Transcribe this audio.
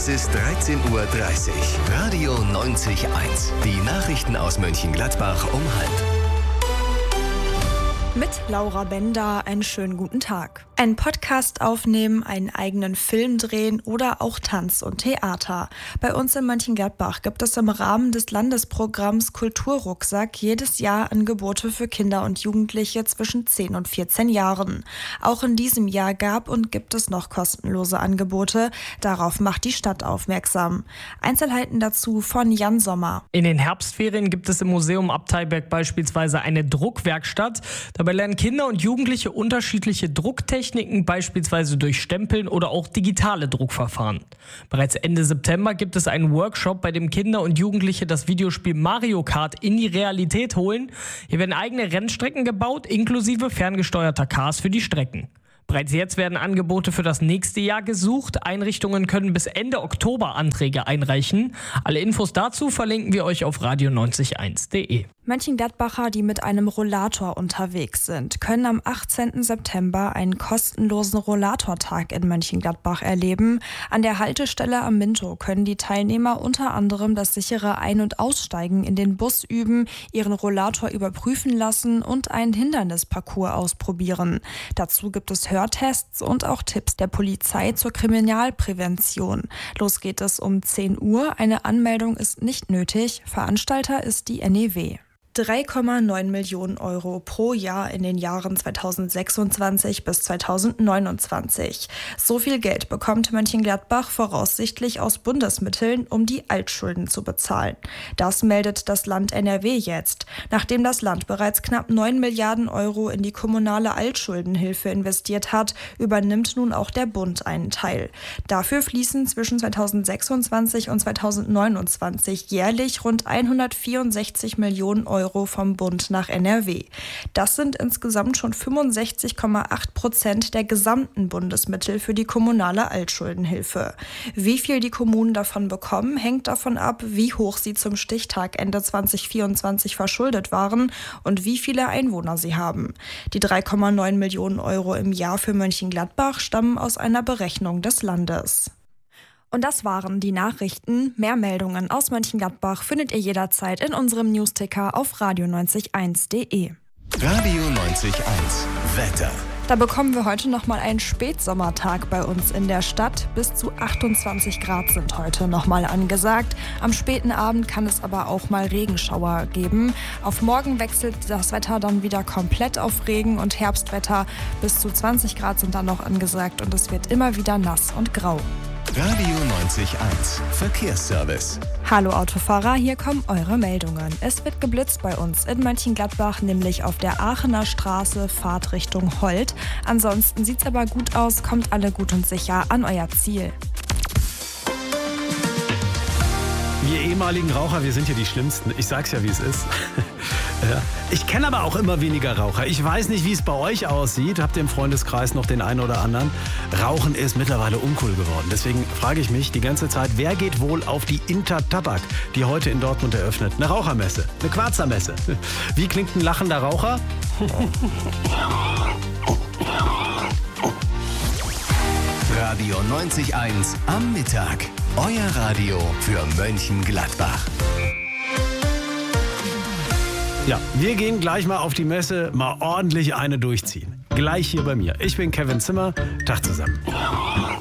Es ist 13:30 Uhr. Radio 90.1. Die Nachrichten aus Mönchengladbach um 12:30. Mit Laura Bender, einen schönen guten Tag. Einen Podcast aufnehmen, einen eigenen Film drehen oder auch Tanz und Theater. Bei uns in Mönchengladbach gibt es im Rahmen des Landesprogramms Kulturrucksack jedes Jahr Angebote für Kinder und Jugendliche zwischen 10 und 14 Jahren. Auch in diesem Jahr gab und gibt es noch kostenlose Angebote. Darauf macht die Stadt aufmerksam. Einzelheiten dazu von Jan Sommer. In den Herbstferien gibt es im Museum Abteiberg beispielsweise eine Druckwerkstatt. Dabei lernen Kinder und Jugendliche unterschiedliche Drucktechniken, beispielsweise durch Stempeln oder auch digitale Druckverfahren. Bereits Ende September gibt es einen Workshop, bei dem Kinder und Jugendliche das Videospiel Mario Kart in die Realität holen. Hier werden eigene Rennstrecken gebaut, inklusive ferngesteuerter Cars für die Strecken. Bereits jetzt werden Angebote für das nächste Jahr gesucht. Einrichtungen können bis Ende Oktober Anträge einreichen. Alle Infos dazu verlinken wir euch auf radio901.de. Mönchengladbacher, die mit einem Rollator unterwegs sind, können am 18. September einen kostenlosen Rollatortag in Mönchengladbach erleben. An der Haltestelle am Minto können die Teilnehmer unter anderem das sichere Ein- und Aussteigen in den Bus üben, ihren Rollator überprüfen lassen und einen Hindernisparcours ausprobieren. Dazu gibt es Hörtests und auch Tipps der Polizei zur Kriminalprävention. Los geht es um 10 Uhr. Eine Anmeldung ist nicht nötig. Veranstalter ist die NEW. 3,9 Millionen Euro pro Jahr in den Jahren 2026 bis 2029. So viel Geld bekommt Mönchengladbach voraussichtlich aus Bundesmitteln, um die Altschulden zu bezahlen. Das meldet das Land NRW jetzt. Nachdem das Land bereits knapp 9 Milliarden Euro in die kommunale Altschuldenhilfe investiert hat, übernimmt nun auch der Bund einen Teil. Dafür fließen zwischen 2026 und 2029 jährlich rund 164 Millionen Euro vom Bund nach NRW. Das sind insgesamt schon 65,8% der gesamten Bundesmittel für die kommunale Altschuldenhilfe. Wie viel die Kommunen davon bekommen, hängt davon ab, wie hoch sie zum Stichtag Ende 2024 verschuldet waren und wie viele Einwohner sie haben. Die 3,9 Millionen Euro im Jahr für Mönchengladbach stammen aus einer Berechnung des Landes. Und das waren die Nachrichten. Mehr Meldungen aus Mönchengladbach findet ihr jederzeit in unserem Newsticker auf radio901.de. Radio 90.1. Wetter. Da bekommen wir heute nochmal einen Spätsommertag bei uns in der Stadt. Bis zu 28 Grad sind heute nochmal angesagt. Am späten Abend kann es aber auch mal Regenschauer geben. Auf morgen wechselt das Wetter dann wieder komplett auf Regen und Herbstwetter. Bis zu 20 Grad sind dann noch angesagt und es wird immer wieder nass und grau. Radio 90.1. Verkehrsservice. Hallo Autofahrer, hier kommen eure Meldungen. Es wird geblitzt bei uns in Mönchengladbach, nämlich auf der Aachener Straße, Fahrt Richtung Holt. Ansonsten sieht's aber gut aus, kommt alle gut und sicher an euer Ziel. Wir ehemaligen Raucher, wir sind ja die Schlimmsten. Ich sag's ja, wie es ist. Ja. Ich kenne aber auch immer weniger Raucher. Ich weiß nicht, wie es bei euch aussieht. Habt ihr im Freundeskreis noch den einen oder anderen? Rauchen ist mittlerweile uncool geworden. Deswegen frage ich mich die ganze Zeit, wer geht wohl auf die Intertabak, die heute in Dortmund eröffnet? Eine Rauchermesse, eine Quarzermesse. Wie klingt ein lachender Raucher? Radio 90.1 am Mittag. Euer Radio für Mönchengladbach. Ja, wir gehen gleich mal auf die Messe, mal ordentlich eine durchziehen. Gleich hier bei mir. Ich bin Kevin Zimmer. Tag zusammen.